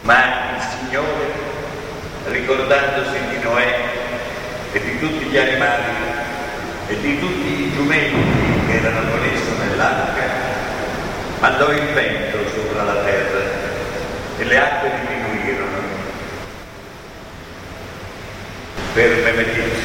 Ma il Signore, ricordandosi di Noè e di tutti gli animali e di tutti i giumenti che erano con esso nell'arca, mandò il vento sopra la terra e le acque diminuirono per beneficio